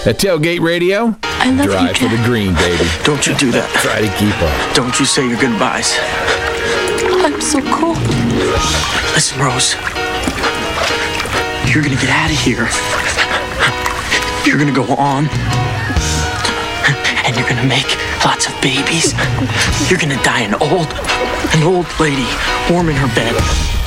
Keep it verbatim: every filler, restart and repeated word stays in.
At Tailgate Radio, I love drive you, for the Jack. green, baby. Don't you do that. Try to keep up. Don't you say your goodbyes. I'm so cold. Listen, Rose. You're gonna get out of here. You're gonna go on. And you're gonna make lots of babies. You're gonna die an old, an old lady, warm in her bed.